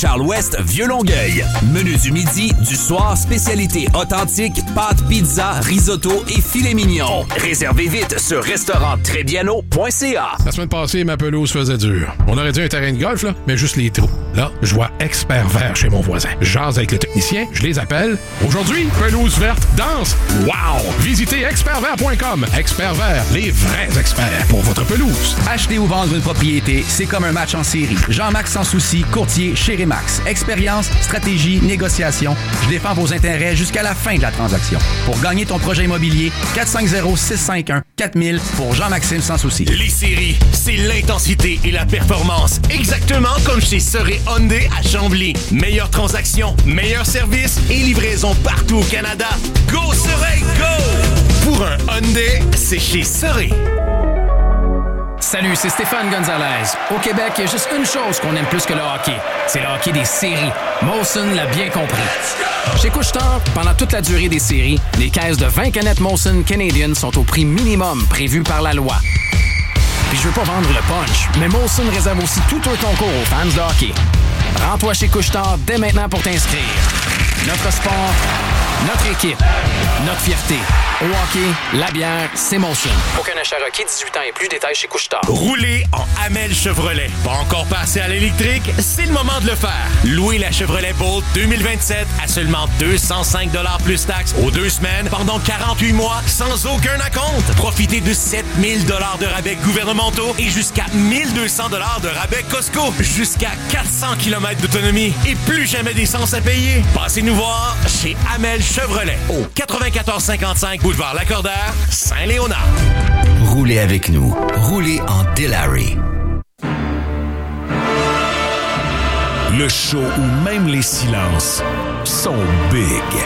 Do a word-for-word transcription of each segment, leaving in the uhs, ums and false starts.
Charles West, Vieux-Longueuil. Menu du midi, du soir, spécialité authentique, pâtes, pizza, risotto et filet mignon. Réservez vite sur restaurant Trebbiano point c a. La semaine passée, ma pelouse faisait dur. On aurait dit un terrain de golf, là, mais juste les trous. Là, je vois Expert Vert chez mon voisin. Jase avec le technicien, je les appelle. Aujourd'hui, pelouse verte, dense. Wow! Visitez expert vert point com. Expert Vert, les vrais experts pour votre pelouse. Acheter ou vendre une propriété, c'est comme un match en série. Jean-Max Sans Souci, courtier chez Remax. Expérience, stratégie, négociation. Je défends vos intérêts jusqu'à la fin de la transaction. Pour gagner ton projet immobilier, quatre cinq zéro, six cinq un, quatre mille pour Jean-Maxime Sans Souci. Les séries, c'est l'intensité et la performance. Exactement comme chez Soré Hyundai à Chambly. Meilleure transaction, meilleur service et livraison partout au Canada. Go Soré, go! Pour un Hyundai, c'est chez Soré. Salut, c'est Stéphane Gonzalez. Au Québec, il y a juste une chose qu'on aime plus que le hockey. C'est le hockey des séries. Molson l'a bien compris. Chez Couche-Tard, pendant toute la durée des séries, les caisses de vingt canettes Molson Canadian sont au prix minimum prévu par la loi. Puis je veux pas vendre le punch, mais Molson réserve aussi tout un concours aux fans de hockey. Rends-toi chez Couche-Tard dès maintenant pour t'inscrire. Notre sport, notre équipe, notre fierté. Au hockey, la bière, c'est Molson. Aucun achat requis, dix-huit ans et plus, détails chez Couche-Tard. Rouler en Hamel Chevrolet. Pas encore passé à l'électrique? C'est le moment de le faire. Louez la Chevrolet Bolt deux mille vingt-sept à seulement deux cent cinq dollars plus taxes aux deux semaines pendant quarante-huit mois sans aucun acompte. Profitez de sept mille dollars de rabais gouvernementaux et jusqu'à mille deux cents dollars de rabais Costco. Jusqu'à quatre cents kilomètres d'autonomie et plus jamais d'essence à payer. Passez-nous voir chez Hamel Chevrolet au quatre-vingt-quatorze cinquante-cinq boulevard Lacordaire, Saint-Léonard. Roulez avec nous. Roulez en Dilary. Le show où même les silences sont big.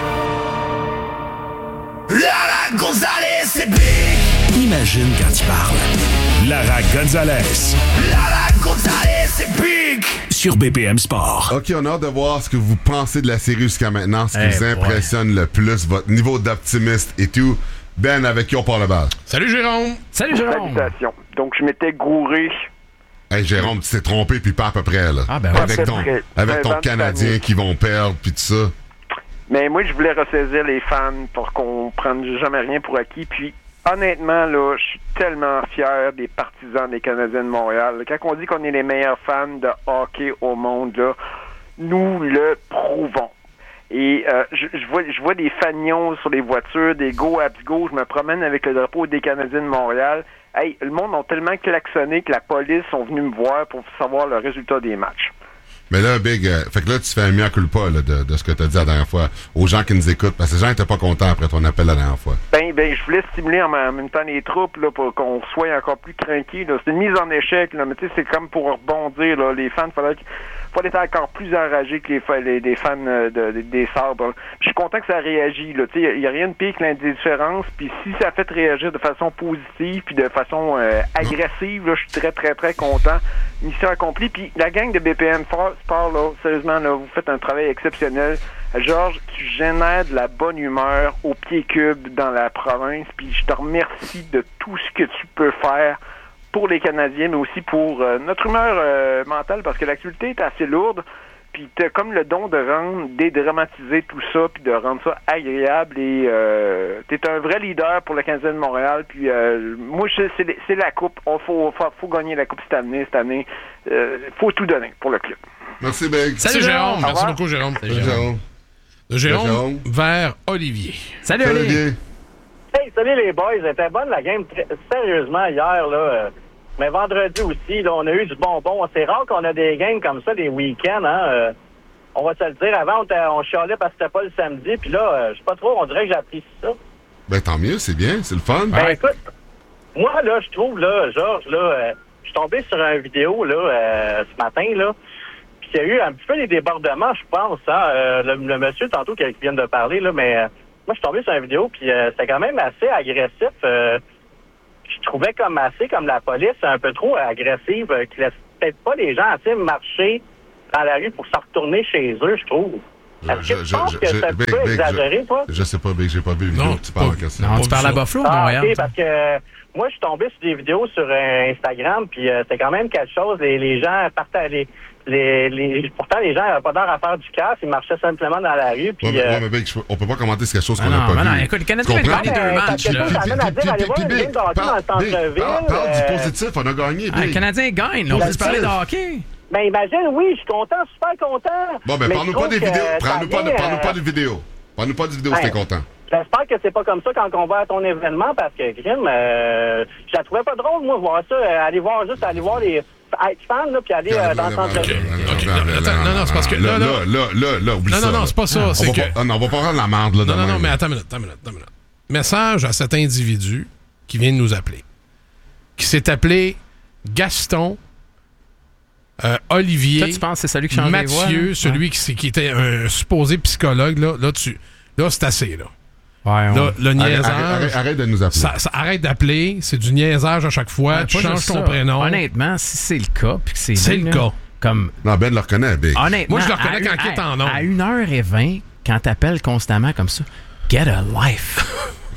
Lara Gonzalez, c'est big! Imagine quand il parle. Lara Gonzalez. Lara Gonzalez, c'est big! Sur B P M Sport. OK, on a hâte de voir ce que vous pensez de la série jusqu'à maintenant, ce qui hey vous impressionne boy. le plus, votre niveau d'optimiste et tout. Ben, avec qui on part le bal? Salut Jérôme! Salut Jérôme! Salutations. Donc, je m'étais gouré. Hey Jérôme, tu t'es trompé, puis pas à peu près, là. Ah, ben ouais. Avec À peu ton, près. avec Ouais, ton vingt Canadien années. qui vont perdre, puis tout ça. Mais moi, je voulais ressaisir les fans pour qu'on prenne jamais rien pour acquis. Puis, honnêtement, là, je suis tellement fier des partisans des Canadiens de Montréal. Quand on dit qu'on est les meilleurs fans de hockey au monde, là, nous le prouvons. Et euh, je, je vois je vois des fanions sur les voitures, des go abs go, je me promène avec le drapeau des Canadiens de Montréal. Hey, le monde a tellement klaxonné que la police sont venus me voir pour savoir le résultat des matchs. Mais là, Big, euh, fait que là, tu fais un mea culpa là, de, de ce que tu as dit la dernière fois aux gens qui nous écoutent, parce que les gens n'étaient pas contents après ton appel la dernière fois. Ben, ben, je voulais stimuler en même temps les troupes là, pour qu'on soit encore plus craqués. C'est une mise en échec, là, mais tu sais, c'est comme pour rebondir. Là, les fans, il fallait fallait être encore plus enragés que les, les, les fans de, de, des Sabres. Je suis content que ça réagit. Il n'y a rien de pire que l'indifférence. Puis si ça fait réagir de façon positive puis de façon euh, agressive, là, je suis très, très, très content. Mission accomplie. Puis la gang de B P M Sport, là, sérieusement, là, vous faites un travail exceptionnel. Georges, tu génères de la bonne humeur au pied cube dans la province. Puis je te remercie de tout ce que tu peux faire pour les Canadiens, mais aussi pour euh, notre humeur euh, mentale, parce que l'actualité est assez lourde, puis t'as comme le don de rendre, dédramatiser tout ça, puis de rendre ça agréable, et euh, t'es un vrai leader pour le Canadien de Montréal, puis euh, moi, c'est, c'est, c'est la coupe, il faut, faut, faut gagner la coupe cette année, cette année, euh, faut tout donner pour le club. Merci, Big. Salut, Salut Jérôme! Merci beaucoup, Jérôme. Salut, Jérôme. De Jérôme, Jérôme vers Olivier. Salut, Salut Olivier! Hey, salut les boys, c'était bonne la game, très, sérieusement, hier, là... Euh... Mais vendredi aussi, là, on a eu du bonbon. C'est rare qu'on a des games comme ça, des week-ends, hein. Euh, on va se le dire. Avant, on, on chialait parce que c'était pas le samedi. Puis là, euh, je sais pas trop, on dirait que j'apprécie ça. Ben, tant mieux, c'est bien, c'est le fun. Ben, écoute, moi, là, je trouve, là, Georges, là, euh, je suis tombé sur une vidéo, là, euh, ce matin, là. Puis il y a eu un petit peu des débordements, je pense, hein. Euh, le, le monsieur, tantôt, qui vient de parler, là, mais euh, moi, je suis tombé sur une vidéo, puis euh, c'était quand même assez agressif. Euh, je trouvais comme assez comme la police un peu trop agressive, euh, qui laisse peut-être pas les gens assez marcher dans la rue pour s'en retourner chez eux, je trouve. Est-ce que tu penses que c'est un peu exagéré, toi? Je sais pas, Big, j'ai pas vu le vidéo que tu parles. Non, tu parles à Buffalo, ah, Montréal. OK, parce que euh, moi, je suis tombé sur des vidéos sur euh, Instagram, puis euh, c'était quand même quelque chose. Les, les gens partageaient, les, les, pourtant, les gens n'avaient pas d'heure à faire du casse. Ils marchaient simplement dans la rue. Puis, ouais, mais, euh... ouais, mais Big, on peut pas commenter sur quelque chose qu'on ah n'a pas non, vu. Non, écoute, le Canadien va gagner deux matchs. Ça amène à dire, allez voir une game de hockey dans le centre-ville. Parle du positif, on a gagné. Le Canadien gagne. On peut parler de hockey. Ben imagine, oui, je suis content, super content. Bon, ben parle-nous pas des vidéos. Parle-nous pas, parle-nous pas des vidéos. Parle-nous pas des vidéos si t'es content. J'espère que c'est pas comme ça quand on va à ton événement, parce que, Grim, euh, je la trouvais pas drôle, moi, voir ça. Euh, aller voir, juste aller voir les... être fan, là, puis aller euh, dans le centre-ville. Non, non, c'est parce que... Là, là, là, là, là, oublie ça. Non, non, non, c'est pas ça. C'est que... Non, on va pas prendre la merde, là, Non, non, non, mais attends une minute, attends une minute, attends une minute. Message à cet individu qui vient de nous appeler, qui s'est appelé Gaston... Euh, Olivier, toi, tu penses que c'est celui qui change Mathieu, les voix, celui ouais. qui, qui était un supposé psychologue, là, là, tu, là c'est assez. Là. Ouais, ouais. Là, le niaisage. Arrête, arrête, arrête de nous appeler. Ça, ça, arrête d'appeler, c'est du niaisage à chaque fois. Ouais, tu changes ton ça. prénom. Honnêtement, si c'est le cas, puis que c'est. C'est lui, le là, cas. Comme... Non, Ben le reconnaît, Big. Honnêtement, moi, je le reconnais quand il est en nom. À une heure vingt, quand t'appelles constamment comme ça, get a life.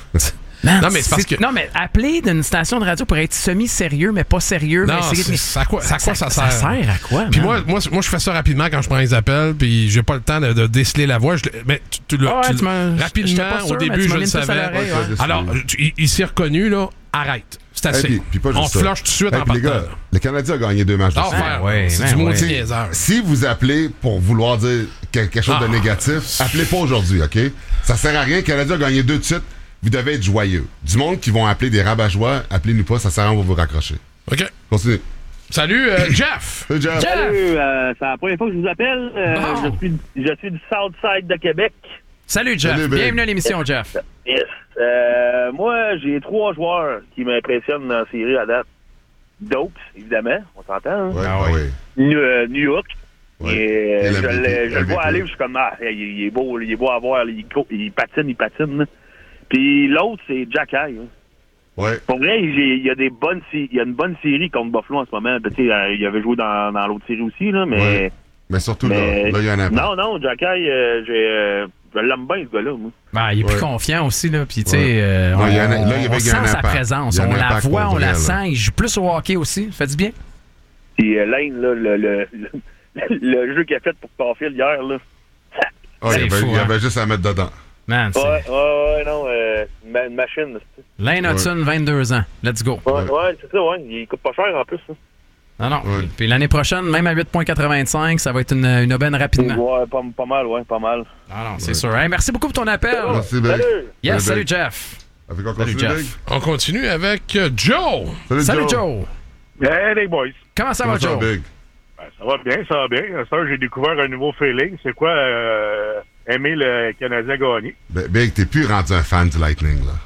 Man, non, mais c'est parce que... Non, mais appeler d'une station de radio pour être semi-sérieux, mais pas sérieux. Non, mais c'est, c'est à quoi ça, ça, ça, ça sert? Ça sert à quoi, Puis moi, moi, moi, je fais ça rapidement quand je prends les appels, puis j'ai pas le temps de, de déceler la voix. Je, mais tu, tu, ah ouais, tu, tu rapidement, sûr, au début, je le savais. Ouais. Alors, tu, il, il s'est reconnu, là, arrête. C'est assez. Hey, puis, puis on flush tout de suite hey, en partant. Les gars, le Canadien a gagné deux matchs de ah, suite. ouais, c'est ben du ouais. maudit niaiseur. Si vous appelez pour vouloir dire quelque chose ah. de négatif, appelez pas aujourd'hui, OK? Ça sert à rien. Le Canadien a gagné deux de suite. Vous devez être joyeux. Du monde qui vont appeler des rabat-joie, appelez-nous pas, ça sert à rien, on va vous raccrocher. OK. Continue. Salut, euh, Jeff! Salut, Jeff! Salut, euh, c'est la première fois que je vous appelle. Euh, bon. je, suis, je suis du Southside de Québec. Salut, Jeff. Salut, bienvenue à l'émission, Jeff. Yes. Euh, moi, j'ai trois joueurs qui m'impressionnent dans la série à date. Dopes, évidemment, on s'entend. Hein? Ouais, ah, oui. New, euh, New York. Ouais. Et, euh, Et je, le, je le vois aller, V P. je suis comme, ah, il, il est beau, il est beau à voir, il, il patine, il patine. Puis l'autre, c'est Jack High. Hein. Ouais. Pour vrai, il y a des bonnes, il y a une bonne série contre Buffalo en ce moment. Tu sais, il avait joué dans, dans l'autre série aussi, là, mais. Ouais. Mais surtout mais, là, là, il y a un impact. Non, non, Jack High, euh, j'ai, euh, je l'aime bien, ce gars-là, moi. Ben, il est ouais. plus confiant aussi, là. Puis, tu sais, Ouais. euh, Non, on, il y a un- là, il y avait- on il y a un sent sa impact. présence. Il y a un On la impact voit, pour on la vrai, sent. là. Il joue plus au hockey aussi. Ça fait du bien. Puis euh, Lane, là, le, le, le, le jeu qu'il a fait pour Caulfield hier, là. Oh, il y C'est avait, fou, il y hein. avait juste à mettre dedans. Man, c'est... Ouais, ouais, ouais, non, euh, ma- une machine. C'est... Lane Hudson, vingt-deux ans. Let's go. Ouais, ouais, c'est ça, ouais. Il coûte pas cher en plus. Hein. Non, non. Ouais. Puis l'année prochaine, même à huit virgule quatre-vingt-cinq, ça va être une, une aubaine rapidement. Ouais, pas, pas mal, ouais, pas mal. Ah non, c'est Ouais. sûr. Hey, merci beaucoup pour ton appel. Merci, Big. Salut! Yes, Salut, salut, Big. Jeff. Avec quoi Salut, continue, Jeff. Big? On continue avec euh, Joe! Salut, Salut, Joe. Joe. Hey les boys, Comment ça Comment va, ça, Joe? Big? ben, ça va bien, ça va bien. À ce temps, j'ai découvert un nouveau feeling. C'est quoi euh, aimer le Canadien gagner? B- Big, t'es plus rendu un fan du Lightning, là.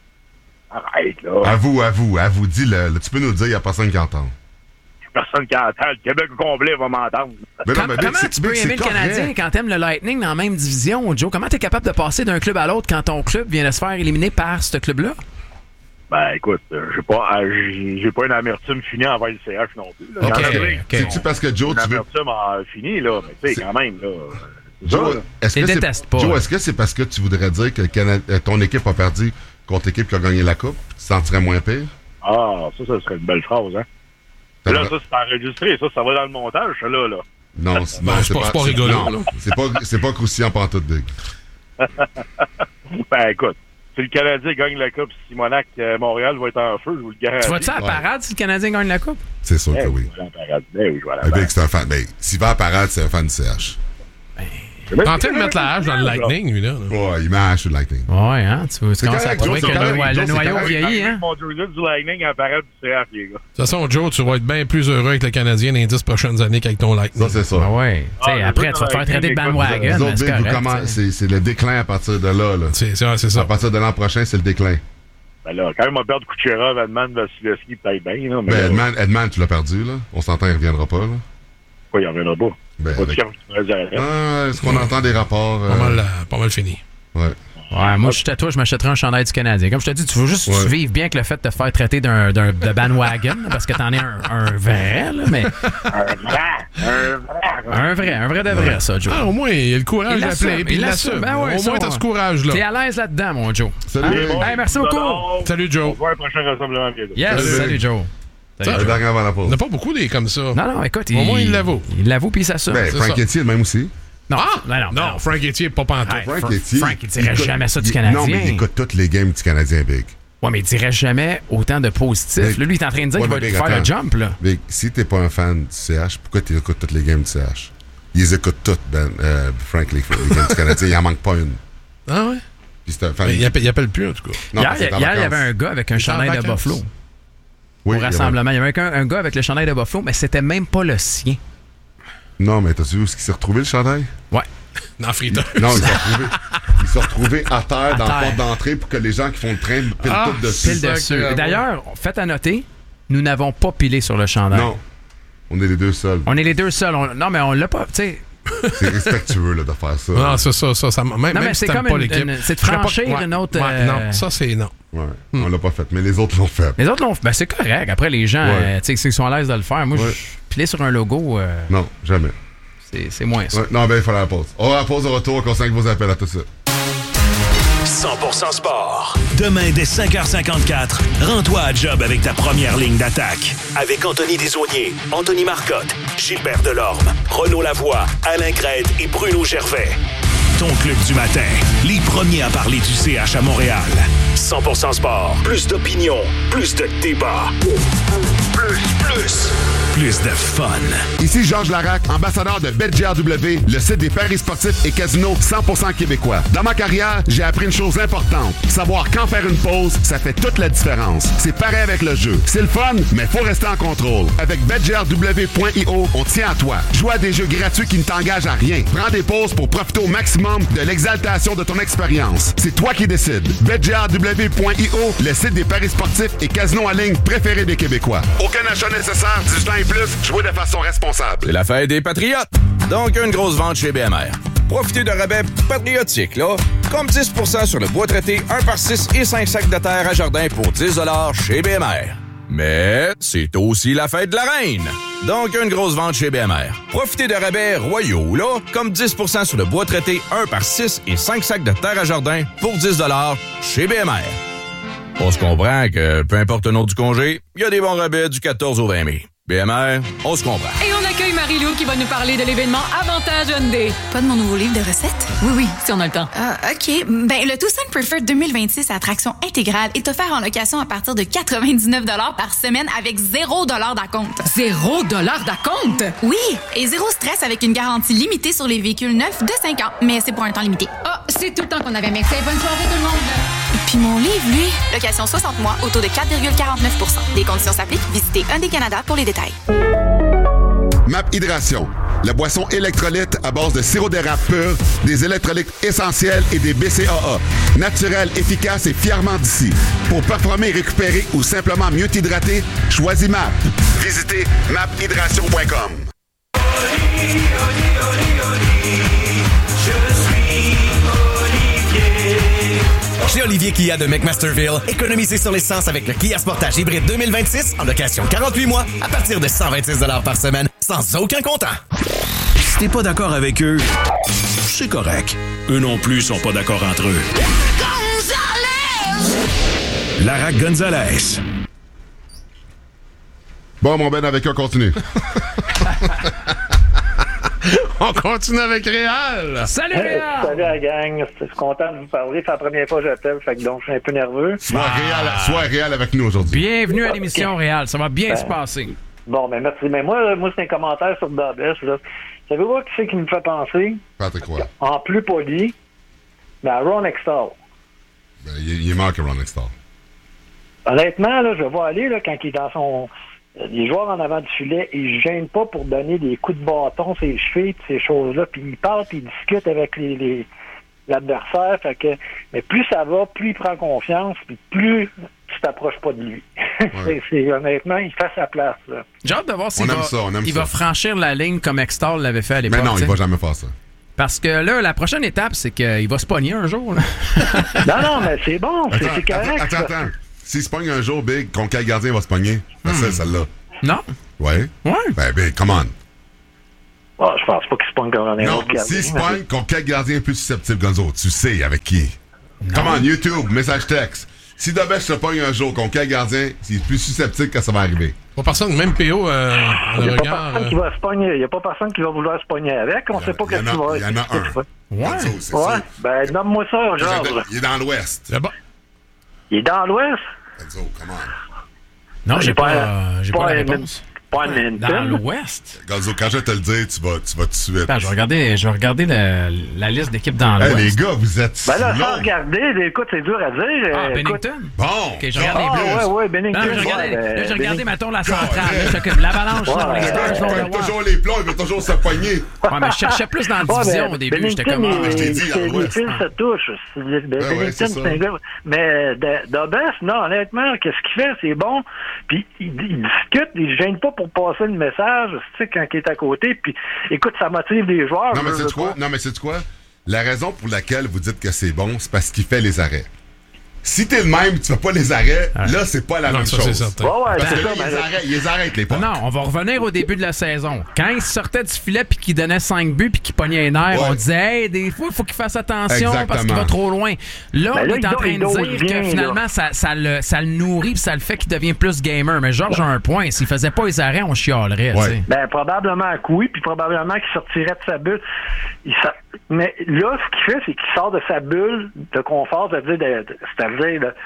Arrête, là. Avoue, avoue, avoue, dis-le. Là, tu peux nous le dire, il n'y a personne qui entend. Personne qui entend. Le Québec au complet va m'entendre. Mais non, Com- mais Big, comment c'est- tu peux Big, c'est aimer le correct. Canadien quand t'aimes le Lightning dans la même division, Joe? Comment t'es capable de passer d'un club à l'autre quand ton club vient de se faire éliminer par ce club-là? Ben, écoute, euh, j'ai pas, euh, j'ai, j'ai pas une amertume finie envers le C H non plus. Là. Ok, Il y en a plein. ok. C'est-tu parce que Joe, Une tu veux... amertume en finie, là. Mais tu sais, C'est- quand même, là. c'est ça, Joe, là. est-ce Je que les c'est... déteste pas. Joe, est-ce que c'est parce que tu voudrais dire que le Cana- euh, ton équipe a perdu contre l'équipe qui a gagné la Coupe? Tu te sentirais moins pire? Ah, ça, ça serait une belle phrase, hein. Ça Là, devrait- ça, c'est enregistré. Ça, ça va dans le montage, ça, là, là. Non, c'est, Ben, non, c'est pas- c'est pas rigolo, non, là. c'est pas, c'est pas croustillant pantoute, Big. Ben, écoute, si le Canadien gagne la Coupe, Simonac, euh, Montréal va être en feu, je vous le garantis. Tu vas-tu à la Ouais. parade si le Canadien gagne la Coupe? C'est sûr Eh que oui. je vais à la parade. Eh oui, je vais à la Mais parade. Big, c'est un fan. Mais s'il va à parade, c'est un fan du C H. Tentez de mettre la hache dans le Lightning, lui, là. Ouais, il mâche sur le Lightning. Ouais, hein? Tu, tu C'est commences à correct, trouver Joe, que c'est le, correct, ouais, Joe, le c'est noyau correct. vieillit, hein? Mon jersey du Lightning en parade du C F, les gars. De toute façon, Joe, tu vas être bien plus heureux avec le Canadien dans les dix prochaines années qu'avec ton Lightning. Ça, c'est ça. Ah ouais. Tu sais, Ah, après, le tu vas te faire Lightning, traiter de écoute, bandwagon, Vous mais autres, c'est Big, vous correct. commencez- tu sais. c'est, c'est le déclin à partir de là. là. C'est, c'est, c'est ça. À partir de l'an prochain, c'est le déclin. Ben là, quand même, on va perdre Kucherov, Edman, Vasilevski, peut-être bien, là. Mais Ben, là, Edman, Edman, tu l'as perdu, là. On s'entend, il reviendra pas, là. pourquoi il en reviendra pas? Ben, Pas de avec- chance qu'il reste derrière. Ah, est-ce qu'on entend des rapports? Pas euh, mal, euh, pas mal fini. Ouais. Ouais, moi, je suis à toi, je m'achèterais un chandail du Canadien. Comme je te dis, tu veux juste Ouais. vivre bien avec le fait de te faire traiter d'un, d'un de bandwagon, parce que t'en es un, un vrai, là, mais Un vrai! Un vrai! un vrai, un vrai de vrai, ça, Joe. Ah, au moins, il a le courage Il d'appeler, l'assume, puis il il l'assume. l'assume. Ben ouais, au ça, moins, t'as ouais. ce courage-là. T'es à l'aise là-dedans, mon Joe. Salut, Hein? Big. Hey, merci beaucoup. Bon, Salut, on Joe. se voit un prochain rassemblement bientôt. Yes, Salut, salut, Big. Joe. Ça, Le dernier avant la pause. Il n'y en a pas beaucoup des comme ça. Non, non, écoute, Au il, moins, il l'avoue. Il l'avoue puis il s'assume. Ben, c'est Frank ça. Etier, le même aussi. Non, Ah! non, non, Non, Frank Etier, pas pantoute. Hey, Frank Fra- Etier. Frank, il dirait écoute- jamais ça du il- Canadien. Non, mais il écoute toutes les games du Canadien, Big. Ouais, mais il dirait jamais autant de positifs. Big. Là, lui, il est en train de dire Ouais, qu'il va mais Big, faire le attends. jump, là. Big, si t'es pas un fan du C H, pourquoi tu écoutes toutes les games du C H? Ils les écoutent toutes, Ben, euh, Frank, les, les games du Canadien. Il en manque pas une. Ah ouais? Puis c'est un fan. Mais il appelle, il appelle plus, en tout cas. Non, hier, parce que c'est en hier, il y vacances. avait un gars avec un Il est en chandail de vacances. Buffalo. Oui, Au il y avait- rassemblement. Il y avait un, un gars avec le chandail de Buffalo, mais c'était même pas le sien. Non, mais t'as-tu vu où est-ce qu'il s'est retrouvé, le chandail? Ouais. Dans le friteur. Non, il s'est retrouvé, il s'est retrouvé à terre À dans la terre. porte d'entrée pour que les gens qui font le train pilent Ah, tout dessus. Pile ça dessus. que- Et d'ailleurs, faites à noter, nous n'avons pas pilé sur le chandail. Non, on est les deux seuls. On est les deux seuls. On- non, mais on l'a pas. Tu sais. C'est respectueux là, de faire ça. Non, c'est ça, ça. ça même, Non, même mais si c'est t'aimes comme pas une- l'équipe. une- c'est de je serais pas- franchir ouais, une autre, ouais, euh, Non, ça, c'est non. Ouais, on l'a pas fait, mais les autres l'ont fait. Les autres l'ont fait. Ben, c'est correct. Après, les gens, Ouais. euh, tu sais, s'ils sont à l'aise de le faire. Moi, Ouais. je piler sur un logo, euh, Non, jamais. c'est, c'est moins ça. Ouais, non, ben il fallait la pause. On va à la pause de retour, on consigne vos appels à tout ça. cent pour cent sport. Demain, dès cinq heures cinquante-quatre, rends-toi à job avec ta première ligne d'attaque. Avec Anthony Desaulniers, Anthony Marcotte, Gilbert Delorme, Renaud Lavoie, Alain Crête et Bruno Gervais. Ton club du matin, les premiers à parler du C H à Montréal. cent pour cent sport. Plus d'opinion, plus de débat. Plus, plus, plus de fun. Ici Georges Larac, ambassadeur de BetGRW, le site des paris sportifs et casinos cent pour cent québécois. Dans ma carrière, j'ai appris une chose importante. Savoir quand faire une pause, ça fait toute la différence. C'est pareil avec le jeu. C'est le fun, mais faut rester en contrôle. Avec BetGRW point I O, on tient à toi. Joue à des jeux gratuits qui ne t'engagent à rien. Prends des pauses pour profiter au maximum de l'exaltation de ton expérience. C'est toi qui décides. BetGRW point I O, le site des paris sportifs et casinos en ligne préférés des Québécois. Aucun achat nécessaire, dix-huit ans et plus, jouez de façon responsable. C'est la fête des Patriotes. Donc, une grosse vente chez B M R. Profitez de rabais patriotiques, là. Comme dix pour cent sur le bois traité un par six et cinq sacs de terre à jardin pour dix dollars chez B M R. Mais c'est aussi la fête de la reine. Donc, une grosse vente chez B M R. Profitez de rabais royaux, là. Comme dix pour cent sur le bois traité un par six et cinq sacs de terre à jardin pour dix dollars chez B M R. On se comprend que, peu importe le nom du congé, il y a des bons rabais du quatorze au vingt mai. B M R, on se comprend. Et on accueille Marie-Lou qui va nous parler de l'événement Avantage Hyundai. Pas de mon nouveau livre de recettes? Oui, oui, si on a le temps. Ah, OK. Ben, le Tucson Preferred deux mille vingt-six à traction intégrale est offert en location à partir de quatre-vingt-dix-neuf dollars par semaine avec zéro dollar d'acompte. Zéro dollar d'acompte? Oui, et zéro stress avec une garantie limitée sur les véhicules neufs de cinq ans. Mais c'est pour un temps limité. Ah, c'est tout le temps qu'on avait. Merci. Bonne soirée tout le monde. Puis mon livre, lui, location soixante mois, au taux de quatre virgule quarante-neuf pour cent. Des conditions s'appliquent. Visitez Hyundai Canada pour les détails. Map Hydration, la boisson électrolyte à base de sirop d'érable pur, des électrolytes essentiels et des B C A A. Naturel, efficace et fièrement d'ici. Pour performer, récupérer ou simplement mieux t'hydrater, choisis Map. Visitez map hydration point com. Chez Olivier Kia de McMasterville, économisez sur l'essence avec le Kia Sportage hybride deux mille vingt-six en location quarante-huit mois à partir de cent vingt-six dollars par semaine sans aucun comptant. Si t'es pas d'accord avec eux, c'est correct. Eux non plus sont pas d'accord entre eux. Lara Gonzalez. Bon, mon Ben, avec eux, on continue. On continue avec Réal. Salut, Hey, Réal! salut à la gang. Je suis content de vous parler. C'est la première fois que j'appelle, fait que donc je suis un peu nerveux. Sois réel, sois réel avec nous aujourd'hui. Bienvenue à l'émission, Réal. Ça va bien Ben, se passer. Bon, ben merci. Mais moi, moi c'est un commentaire sur Dabes. Savez-vous qui c'est qui me fait penser? Patrick Roy. En plus poli, ben, à Ron Extall. Ben, il, il est mort que Ron Extall. Honnêtement, là, je vais aller là, quand il est dans son. Les joueurs en avant du filet, ils ne gênent pas pour donner des coups de bâton, ses chevilles, ces choses-là. Puis il parle, puis il discute avec les, les, l'adversaire. Fait que, mais plus ça va, plus il prend confiance, puis plus tu t'approches pas de lui. Ouais. c'est, c'est, honnêtement, il fait sa place. Là. J'ai hâte de voir s'il on va, aime ça, on aime il ça. va franchir la ligne comme Extall l'avait fait à l'époque. Mais non, il t'sais. va jamais faire ça. Parce que là, la prochaine étape, c'est qu'il va se pogner un jour. Là. non, non, mais c'est bon, c'est, attends, c'est correct. Attends, attends. attends. S'il se pogne un jour, Big, contre quel gardien il va se pogner? Facile, hmm. celle-là. Non? Ouais? Ouais. Ben, Big, come on. Oh, je pense pas qu'il se pogne contre un Non, autre gardien. s'il se pogne contre quel gardien est plus susceptible, Gonzo? Tu sais avec qui? Non. Come on, YouTube, message texte. Si Dobèche se pogne un jour contre quel gardien, c'est plus susceptible que ça va arriver. Pas personne, même P O, euh, il n'y a, regard, euh... a pas personne qui va vouloir se pogner avec. On ne sait pas qu'est-ce qu'il va. Il y en a un. Ouais. ouais. ouais. Ben, nomme-moi ça, Georges. Il est dans l'Ouest. C'est bon. Il est dans l'Ouest? Enzo, comment? Non, j'ai pas, pas, j'ai pas, pas la réponse. Pas dans l'Ouest. Gonzo, quand je vais te le dire, tu vas, tu vas tout de suite. Attends, je vais regarder, je vais regarder la, la liste d'équipes dans hey, l'Ouest. Les gars, vous êtes Ben là, sans regarder, écoute, c'est dur à dire. Ah, écoute. Bennington? Bon. OK, je regarde ah, les Blues. ouais, ouais, Bennington. Non, je regardais, ouais, là, j'ai regardé, mettons, la centrale. Ouais. L'Avalanche, ouais, non, les Stars, non, il fait toujours les plombs, il veut toujours se pogner. Ouais, mais je cherchais plus dans la division ouais, au début. J'étais comme... Ah, mais je t'ai dit, dans les fils se touchent. Bennington, c'est un gars... Mais Dobès, non, honnêtement, qu'est-ce qu'il fait? C'est bon. Puis il discute, il ne gêne pas pour passer le message. Tu sais, quand il est à côté, puis écoute, ça motive les joueurs. Non, mais c'est quoi? Non, mais c'est quoi? La raison pour laquelle vous dites que c'est bon, c'est parce qu'il fait les arrêts. Si t'es le même, tu fais pas les arrêts, ouais. là, c'est pas la non, même ça, chose. C'est certain. Ouais, ouais, parce c'est que ça, là, mais... ils, arrêtent, ils arrêtent les pas. Non, on va revenir au début de la saison. Quand il sortait du filet puis qu'il donnait cinq buts puis qu'il pognait les nerfs, ouais. on disait, hey, des fois, il faut qu'il fasse attention Exactement. parce qu'il va trop loin. Là, ben là on est en train de dire bien, que finalement, ça, ça, le, ça le nourrit puis ça le fait qu'il devient plus gamer. Mais Georges a un point. S'il faisait pas les arrêts, on chialerait. Ouais. Ben, probablement que oui, puis probablement qu'il sortirait de sa bulle. Il sa... Mais là, ce qu'il fait, c'est qu'il sort de sa bulle de confort, c'est-à-dire, de, de, c'est-à-dire de,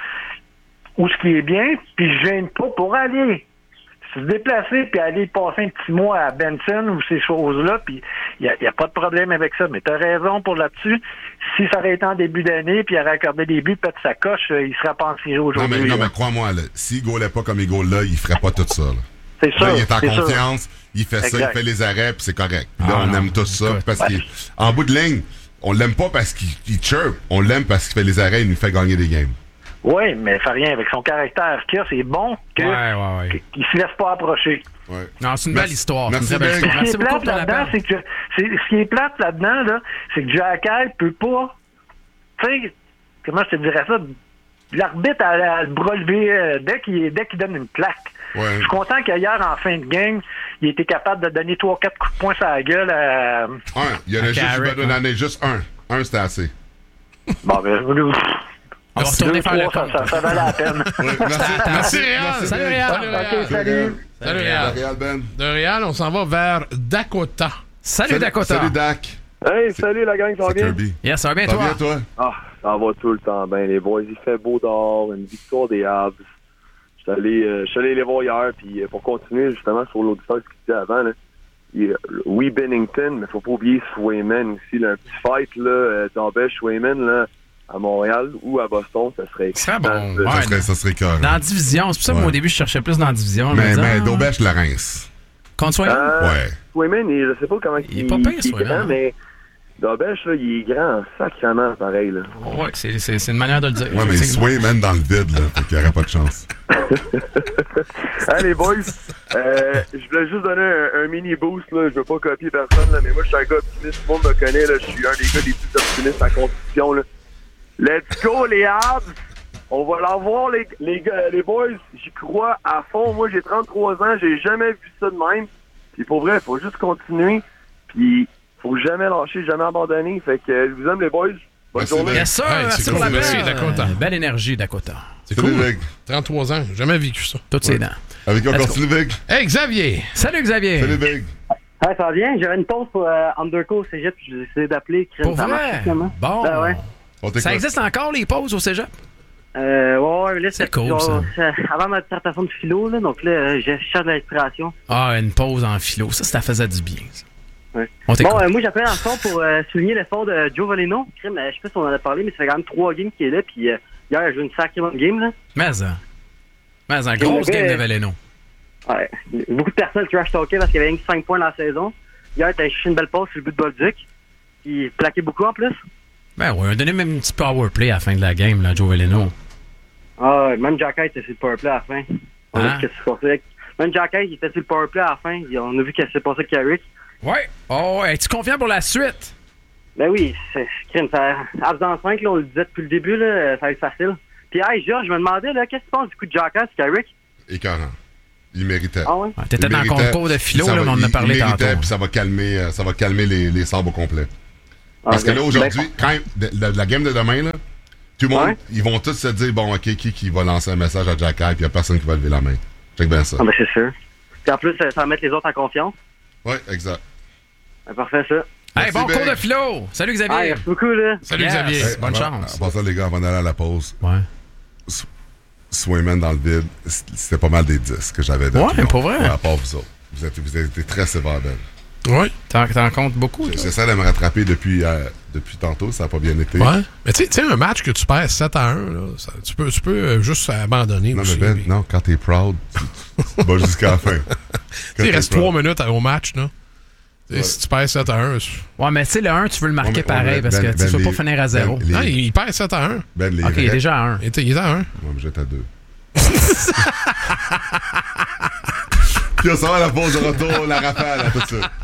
où ce qui est bien, puis je gêne pas pour aller se déplacer puis aller passer un petit mois à Benson ou ces choses-là, puis il n'y a, a pas de problème avec ça. Mais tu as raison pour là-dessus. Si ça aurait été en début d'année puis il aurait accordé des buts, peut-être sa coche, il serait pas en tiré aujourd'hui. Non, mais, non, mais crois-moi, là, s'il ne gaulait pas comme il gaule là, il ferait pas tout ça. Là. C'est sûr. Là, il est en c'est confiance, sûr. il fait exact. ça, il fait les arrêts, puis c'est correct. Puis là, ah, on non. aime tous ça. Parce ouais. qu'en bout de ligne, on l'aime pas parce qu'il, qu'il chirp, on l'aime parce qu'il fait les arrêts et il nous fait gagner des games. Oui, mais il fait rien. Avec son caractère qu'il a, c'est bon que, ouais, ouais, ouais. qu'il ne se laisse pas approcher. Ouais. Non, c'est une Merci. belle histoire. Merci, c'est une belle histoire. Ce, Merci qui est beaucoup plate là-dedans, c'est que c'est, ce qui est plate là-dedans, là, c'est que Jack Hall peut pas. Tu sais, comment je te dirais ça? L'arbitre a, a le bras levé euh, dès, qu'il, dès qu'il donne une claque. Ouais. Je suis content qu'hier, en fin de game, il était capable de donner trois quatre coups de poing sur la gueule à. Un. Il y en a juste, Carrick, il en a juste un. Un, c'était assez. Bon, ben, on va retourner faire le compte. Ça, ça valait la peine. Oui, merci, merci, Réal. Salut, Réal. OK, salut. Salut, Réal. Réal, Ben. De Réal, on s'en va vers Dakota. Salut, salut Dakota. Salut, Dak. Hey, salut, la gang, ça va bien? Kirby. Yes, ça va bien, ça toi? Va bien, toi? Ah, ça va tout le temps bien, les boys. Il fait beau dehors, une victoire des Habs. Je suis allé, euh, allé les voir hier, puis pour continuer, justement, sur l'auditeur, ce qu'il disait avant, là, il, oui, Bennington, mais faut pas oublier Swayman aussi, là, un petit fight, là, euh, Dobèche-Swayman, là, à Montréal ou à Boston, ça serait extrêmement bon. Ouais, ça serait, ça serait carré. Dans la division, c'est pour ça que ouais. moi, au début, je cherchais plus dans la division. Mais, mais Dobèche la rince. Contre Swayman? Euh, ouais. Swayman, il, je sais pas comment il, il, il est pas pire, il est Swayman. grand, mais Dobèche, là, il est grand sacrément pareil, là. Ouais, c'est, c'est, c'est une manière de le dire. Ouais, mais Swayman dans le vide, là, fait qu'il n'y aurait pas de chance. Hey, les boys, euh, je voulais juste donner un, un mini boost, là. Je veux pas copier personne, là, mais moi, je suis un gars optimiste. Tout le monde me connaît, là. Je suis un des gars les plus optimistes à la compétition, là. Let's go, les Habs! On va l'avoir, les, les, les boys. J'y crois à fond. Moi, j'ai trente-trois ans. J'ai jamais vu ça de même. Puis pour vrai, il faut juste continuer. Puis faut jamais lâcher, jamais abandonner. Fait que je vous aime, les boys. Bonne merci journée. Yes, sir. Hey, merci c'est pour cool. la Merci, belle, Dakota. Euh, belle énergie, Dakota. C'est salut, cool. Vic. trente-trois ans. J'ai jamais vécu ça. Toutes ses dents. Avec qui on continue, Vic? Hey, Xavier. Salut, Xavier. Salut, Vic. Ouais, ça va bien. J'avais une pause pour euh, Underco Cégep. J'ai décidé d'appeler. Pour vrai? Bon. Ben, ouais. Ça existe encore, les pauses au Cégep? Euh, ouais, ouais, là, c'est cool, genre, ça. Avant ma dissertation de philo, là, donc là, je cherche de l'inspiration. Ah, une pause en philo. Ça, ça faisait du bien, ça. Ouais. Bon, euh, moi, j'appelle en fond pour euh, souligner l'effort de Joe Veleno. Crime, euh, je sais pas si on en a parlé, mais ça fait quand même trois games qu'il est là, puis euh, hier, il a joué une sacrée bonne game, là. Mais ça. Mais ça, grosse game de Veleno. Ouais. Beaucoup de personnes trash talkaient parce qu'il y avait cinq points dans la saison. Hier, il a cherché une belle passe sur le but de Bolduc. Il plaquait beaucoup en plus. Ben ouais, on a donné même un petit power play à la fin de la game, là, Joe Veleno. Ah, même Jack Hyde était sur le powerplay à la fin. On hein? a vu ce qui s'est passé. Même Jack Hyde était sur le powerplay à la fin. On a vu ce qui s'est passé avec Carrick. Ouais. Oh, ouais. Es-tu confiant pour la suite? Ben oui, c'est crime. Ça, Habs dans cinq, là, on le disait depuis le début, là, ça va être facile. Puis, hey, Georges, je me demandais, là, qu'est-ce que tu penses du coup de Jack Hyde sur Carrick? Écœurant. Il méritait. Ah ouais? Ouais, t'étais dans le concours de philo, là, mais on en a parlé il méritait, tantôt. Puis ça va calmer, ça va calmer les, les sabres au complet. Parce ah, que là, aujourd'hui, ben... quand de, de, de la game de demain, là, Tout le monde, Ouais. ils vont tous se dire, bon, OK, qui, qui va lancer un message à Jack Hype, puis il n'y a personne qui va lever la main. Check bien ça. Ah, ben, c'est sûr. Puis en plus, ça va mettre les autres en confiance. Oui, exact. Ben, parfait, ça. Hey, bon Big. cours de philo! Salut Xavier! Hey, merci beaucoup, là. Salut Yes. Xavier! Hey, Bonne avant- chance! En passant, les gars, avant d'aller à la pause, Ouais. S- Swayman dans le vide, c- c'était pas mal des dix que j'avais de Ouais, tout le monde. pour vrai? Ouais, à part vous autres. Vous, êtes, vous avez été très sévère, Ben. Oui. T'en, t'en comptes beaucoup, toi? J'essaie de me rattraper depuis, euh, depuis tantôt, ça n'a pas bien été. Ouais. Mais tu sais- tu sais, un match que tu perds sept à un, là, ça- tu peux, tu peux euh, juste abandonner Non, aussi. mais Ben, puis- non, quand t'es proud, tu, tu vas jusqu'à la fin. Tu sais, il reste trois minutes au match, là. Tu sais, Ouais. Si tu perds sept à un, c'est- Ouais, mais tu sais, le un, tu veux le marquer Ouais, mais- pareil ouais, mais parce Ben- que tu Ben, veux pas les- finir à zéro. Ben, les- non, il, il perd sept à un. Ben, les Ok, il est vrais- déjà à un. Il était, il était à un. Ouais, mais j'étais à deux. Puis on s'en va à la pause de retour, la rafale, à tout de suite.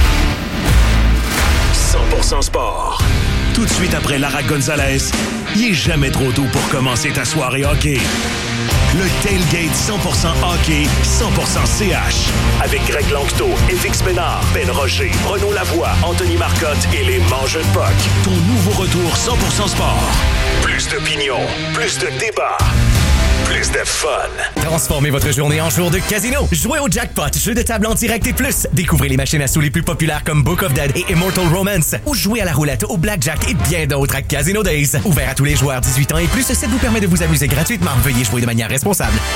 cent pour cent sport. Tout de suite après Lara Gonzalez, il est jamais trop tôt pour commencer ta soirée hockey. Le Tailgate cent pour cent hockey, cent pour cent C H. Avec Greg Lanctot, Félix Ménard, Ben Rocher, Renaud Lavoie, Anthony Marcotte et les Mangeux de Puck. Ton nouveau retour cent pour cent sport. Plus d'opinion, plus de débat, plus de fun. Transformez votre journée en jour de casino. Jouez au jackpot, jeu de table en direct et plus. Découvrez les machines à sous les plus populaires comme Book of Dead et Immortal Romance. Ou jouez à la roulette, au blackjack et bien d'autres à Casino Days. Ouvert à tous les joueurs dix-huit ans et plus, ça vous permet de vous amuser gratuitement. Veuillez jouer de manière responsable.